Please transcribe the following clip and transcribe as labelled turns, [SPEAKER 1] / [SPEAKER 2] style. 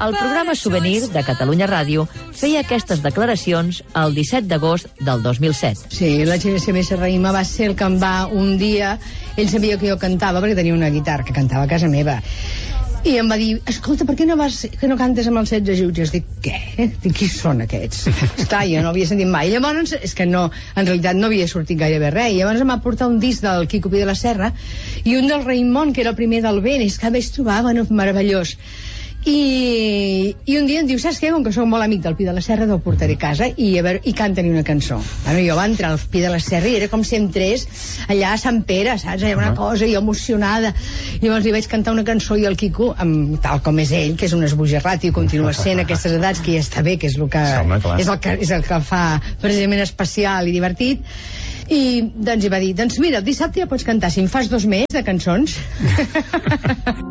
[SPEAKER 1] El programa Souvenir de Catalunya Ràdio feia aquestes declaracions el 17 d'agost del 2007.
[SPEAKER 2] Sí, la GSB Serraïma va ser el que em va un dia... Ell sabia que jo cantava, perquè tenia una guitarra que cantava a casa meva. I em va dir, escolta, per què no cantes amb els 16 jutges? Dic, què? Dic, qui són aquests? Esclar, jo no havia sentit mai. Llavors, és que no, en realitat no havia sortit gairebé res. I llavors em va portar un disc del Quico Pi de la Serra i un del Raimon, que era el primer del vent. És que vaig trobar, bueno, meravellós. I un dia em diu, saps què? Com que soc molt amic del Pi de la Serra, te'l portaré a casa i canta-li una cançó. Bueno, jo va entrar al Pi de la Serra i era com si entrés allà a Sant Pere, saps? Hi ha una cosa, jo emocionada. Llavors li vaig cantar una cançó i el Quico, tal com és ell, que és un esbojarrat i continua sent a aquestes edats, que ja està bé, que és el que, és el que fa precisament especial i divertit. I doncs hi va dir, doncs mira, el dissabte ja pots cantar, si em fas 2 més de cançons.